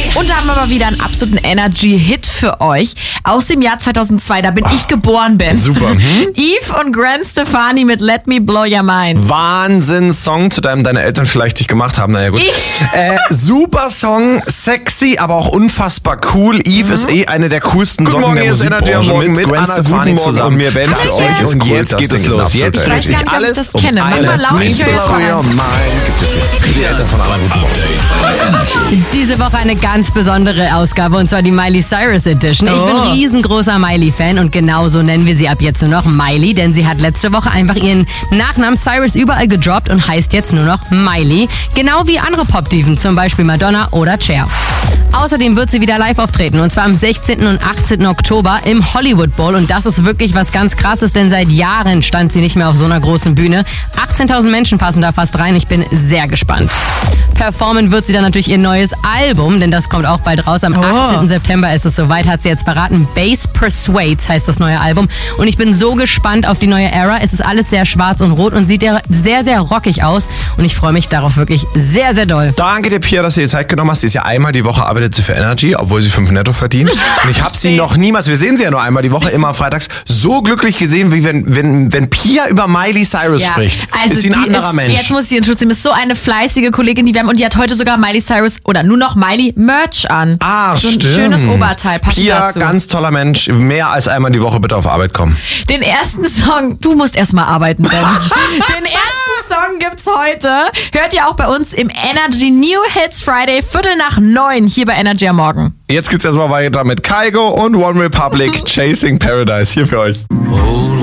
Und da haben wir mal wieder einen absoluten Energy-Hit für euch aus dem Jahr 2002, da bin ich geboren bin. Super. Yves und Gwen Stefani mit Let Me Blow Your Mind. Wahnsinn-Song, zu dem deine Eltern vielleicht dich gemacht haben. Naja, gut. Super Song, sexy, aber auch unfassbar cool. Yves ist eine der coolsten Socken der Musikbranche mit Gwen Stefani zusammen. Und mir Ben für euch. Und jetzt geht es los. Jetzt dreht sich alles das kenne. um Manchmal laut ich höre Diese Woche eine ganz besondere Ausgabe, und zwar die Miley Cyrus Edition. Ich bin riesengroßer Miley-Fan und genauso nennen wir sie ab jetzt nur noch Miley, denn sie hat letzte Woche einfach ihren Nachnamen Cyrus überall gedroppt und heißt jetzt nur noch Miley. Genau wie andere Pop-Diven, zum Beispiel Madonna oder Cher. Außerdem wird sie wieder live auftreten, und zwar am 16. und 18. Oktober im Hollywood Bowl, und das ist wirklich was ganz Krasses, denn seit Jahren stand sie nicht mehr auf so einer großen Bühne. 18.000 Menschen passen da fast rein, ich bin sehr gespannt. Performen wird sie dann natürlich ihr neues Album, denn das kommt auch bald raus. Am 18. September ist es soweit, hat sie jetzt verraten. Bass Persuades heißt das neue Album. Und ich bin so gespannt auf die neue Era. Es ist alles sehr schwarz und rot und sieht sehr, sehr rockig aus. Und ich freue mich darauf wirklich sehr, sehr doll. Danke dir, Pia, dass du dir Zeit genommen hast. Sie ist ja einmal die Woche, arbeitet sie für Energy, obwohl sie 5 netto verdient. Und ich habe sie noch niemals, wir sehen sie ja nur einmal die Woche, immer freitags, so glücklich gesehen, wie wenn Pia über Miley Cyrus spricht. Also ist sie ein anderer Mensch. Jetzt muss ich in Schutz nehmen. Ist so eine fleißige Kollegin, die wir haben. Und die hat heute sogar Miley Cyrus oder nur noch Miley Merch an. Ah, so ein stimmt. schönes Oberteil. Passend Pia, dazu. ganz toller Mensch. Mehr als einmal die Woche bitte auf Arbeit kommen. Den ersten Song, du musst erstmal arbeiten, Ben. Den ersten Song gibt's heute. Hört ihr auch bei uns im Energy New Hits Friday, 8:45 hier bei Energy am Morgen. Jetzt geht's erstmal weiter mit Kygo und One Republic, Chasing Paradise hier für euch.